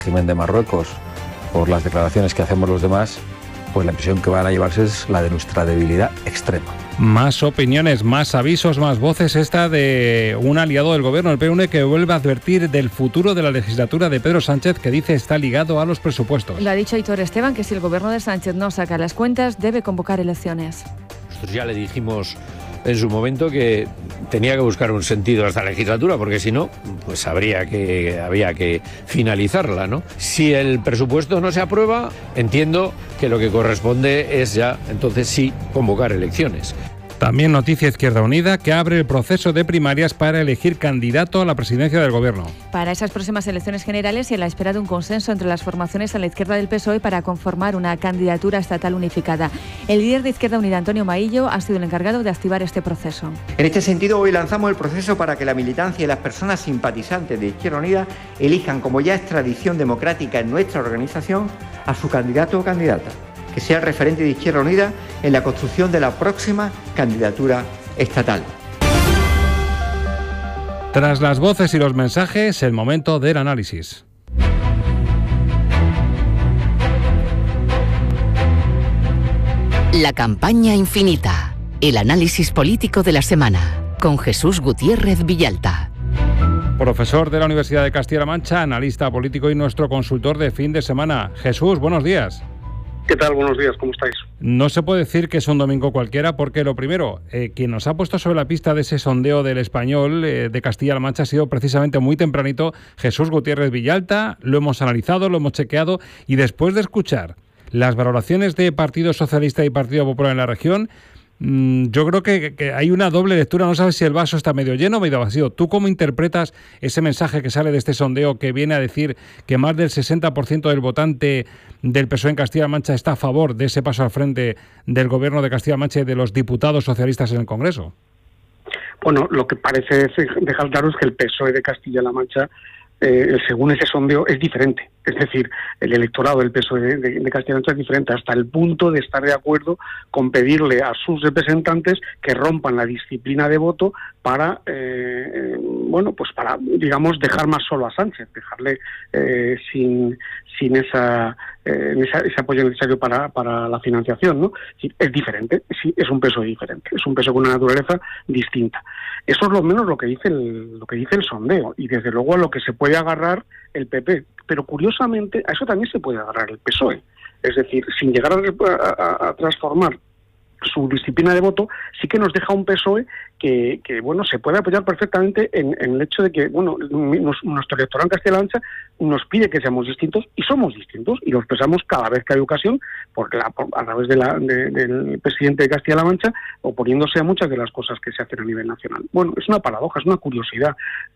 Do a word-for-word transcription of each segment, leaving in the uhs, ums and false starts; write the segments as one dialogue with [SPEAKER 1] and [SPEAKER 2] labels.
[SPEAKER 1] régimen de Marruecos, por las declaraciones que hacemos los demás, pues la impresión que van a llevarse es la de nuestra debilidad extrema.
[SPEAKER 2] Más opiniones, más avisos, más voces. Esta de un aliado del gobierno, el P N, que vuelve a advertir del futuro de la legislatura de Pedro Sánchez, que dice está ligado a los presupuestos.
[SPEAKER 3] Lo ha dicho Aitor Esteban, que si el gobierno de Sánchez no saca las cuentas, debe convocar elecciones.
[SPEAKER 4] Nosotros ya le dijimos en su momento que tenía que buscar un sentido a esta legislatura, porque si no, pues habría que, había que finalizarla, ¿no? Si el presupuesto no se aprueba, entiendo que lo que corresponde es ya, entonces sí, convocar elecciones.
[SPEAKER 2] También noticia Izquierda Unida, que abre el proceso de primarias para elegir candidato a la presidencia del gobierno.
[SPEAKER 3] Para esas próximas elecciones generales y a la espera de un consenso entre las formaciones a la izquierda del P S O E para conformar una candidatura estatal unificada. El líder de Izquierda Unida, Antonio Maillo, ha sido el encargado de activar este proceso.
[SPEAKER 5] En este sentido, hoy lanzamos el proceso para que la militancia y las personas simpatizantes de Izquierda Unida elijan, como ya es tradición democrática en nuestra organización, a su candidato o candidata, que sea el referente de Izquierda Unida en la construcción de la próxima candidatura estatal.
[SPEAKER 2] Tras las voces y los mensajes, el momento del análisis.
[SPEAKER 6] La campaña infinita. El análisis político de la semana. Con Jesús Gutiérrez Villalta.
[SPEAKER 2] Profesor de la Universidad de Castilla-La Mancha, analista político y nuestro consultor de fin de semana. Jesús, buenos días.
[SPEAKER 7] ¿Qué tal? Buenos días, ¿cómo estáis?
[SPEAKER 2] No se puede decir que es un domingo cualquiera porque lo primero, eh, quien nos ha puesto sobre la pista de ese sondeo del Español eh, de Castilla-La Mancha ha sido precisamente muy tempranito Jesús Gutiérrez Villalta. Lo hemos analizado, lo hemos chequeado y después de escuchar las valoraciones de Partido Socialista y Partido Popular en la región, yo creo que, que hay una doble lectura, no sabes si el vaso está medio lleno o medio vacío. ¿Tú cómo interpretas ese mensaje que sale de este sondeo que viene a decir que más del sesenta por ciento del votante del P S O E en Castilla-La Mancha está a favor de ese paso al frente del gobierno de Castilla-La Mancha y de los diputados socialistas en el Congreso?
[SPEAKER 7] Bueno, lo que parece dejar claro es que el P S O E de Castilla-La Mancha, eh, según ese sondeo, es diferente. Es decir, el electorado del P S O E de, de, de Castilla-La Mancha es diferente hasta el punto de estar de acuerdo con pedirle a sus representantes que rompan la disciplina de voto para, eh, bueno, pues para, digamos, dejar más solo a Sánchez, dejarle eh, sin sin esa, eh, esa ese apoyo necesario para, para la financiación, ¿no? Es diferente, sí, es un P S O E diferente, es un P S O E con una naturaleza distinta. Eso es lo menos lo que dice el, lo que dice el sondeo y desde luego a lo que se puede agarrar el P P. Pero curiosamente a eso también se puede agarrar el P S O E. Es decir, sin llegar a, a, a transformar su disciplina de voto, sí que nos deja un P S O E que, que bueno, se puede apoyar perfectamente en, en el hecho de que, bueno, nos, nuestro electorado en Castilla-La Mancha nos pide que seamos distintos y somos distintos y lo expresamos cada vez que hay ocasión por la, por, a través de la, de, del presidente de Castilla-La Mancha oponiéndose a muchas de las cosas que se hacen a nivel nacional. Bueno, es una paradoja, es una curiosidad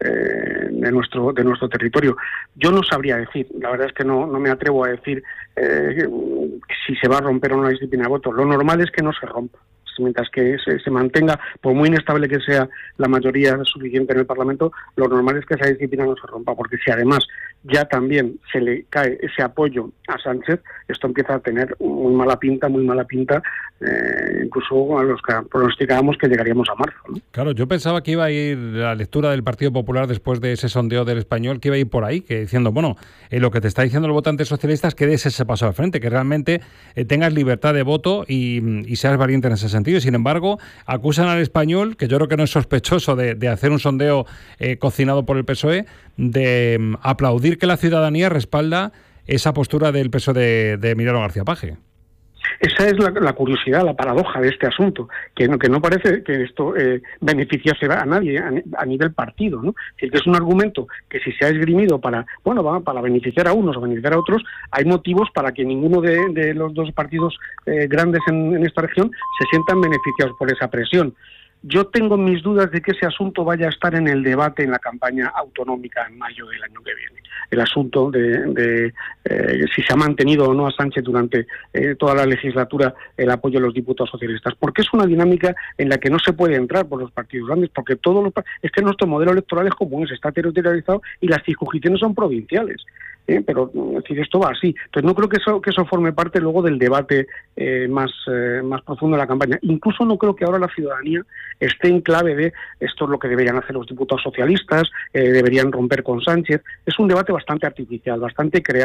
[SPEAKER 7] eh, de nuestro de nuestro territorio. Yo no sabría decir, la verdad es que no, no me atrevo a decir eh, si se va a romper o no la disciplina de voto. Lo normal es que no se rompa. Mientras que se, se mantenga, por muy inestable que sea la mayoría suficiente en el Parlamento, lo normal es que esa disciplina no se rompa, porque si además ya también se le cae ese apoyo a Sánchez, esto empieza a tener muy mala pinta, muy mala pinta, eh, incluso a los que pronosticábamos que llegaríamos a marzo, ¿no?
[SPEAKER 2] Claro, yo pensaba que iba a ir la lectura del Partido Popular después de ese sondeo del Español, que iba a ir por ahí, que diciendo, bueno, eh, lo que te está diciendo el votante socialista es que des ese paso al frente, que realmente eh, tengas libertad de voto y, y seas valiente en ese sentido. Y sin embargo, acusan al Español, que yo creo que no es sospechoso de, de hacer un sondeo eh, cocinado por el P S O E, de um, aplaudir que la ciudadanía respalda esa postura del P S O E de, de Emiliano García Paje.
[SPEAKER 7] Esa es la, la curiosidad, la paradoja de este asunto, que no, que no parece que esto eh, beneficiase a nadie a, a nivel partido, ¿no? Es decir, que es un argumento que si se ha esgrimido para, bueno, va, para beneficiar a unos o beneficiar a otros, hay motivos para que ninguno de, de los dos partidos eh, grandes en, en esta región se sientan beneficiados por esa presión. Yo tengo mis dudas de que ese asunto vaya a estar en el debate en la campaña autonómica en mayo del año que viene. El asunto de, de eh, si se ha mantenido o no a Sánchez durante eh, toda la legislatura el apoyo de los diputados socialistas. Porque es una dinámica en la que no se puede entrar por los partidos grandes, porque todo lo, es que nuestro modelo electoral es común, está territorializado y las circunscripciones son provinciales. ¿eh? Pero es decir, esto va así. Entonces no creo que eso que eso forme parte luego del debate eh, más, eh, más profundo de la campaña. Incluso no creo que ahora la ciudadanía esté en clave de esto es lo que deberían hacer los diputados socialistas, eh, deberían romper con Sánchez. Es un debate bastante artificial, bastante creado